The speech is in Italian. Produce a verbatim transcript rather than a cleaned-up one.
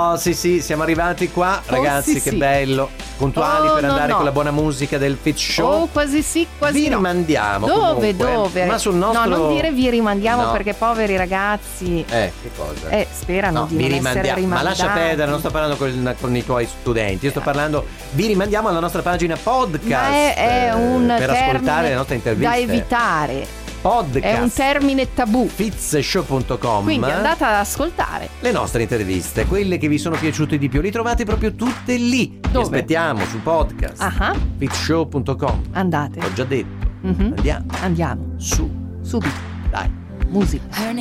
Oh sì sì, siamo arrivati qua, Oh, ragazzi, sì, che sì. bello. Puntuali Oh, per no, andare no. con la buona musica del Fit Show. Oh, quasi sì, quasi vi no. rimandiamo Dove, comunque, dove? ma sul nostro... No, non dire vi rimandiamo No. perché poveri ragazzi Eh, che cosa? eh, sperano No, di vi non essere rimandiamo. Ma rimandati. lascia perdere, non sto parlando con, con i tuoi studenti, io sto parlando, vi rimandiamo alla nostra pagina podcast. Ma è, è un eh, per ascoltare termine le nostre interviste. da evitare. Podcast. È un termine tabù. Fizshow punto com. Quindi andate ad ascoltare le nostre interviste, quelle che vi sono piaciute di più, li trovate proprio tutte lì. Vi Dove? aspettiamo sul podcast. Ah, Fizshow punto com. andate. Ho già detto. Mhm. Andiamo Andiamo su. subito. Dai. Musica.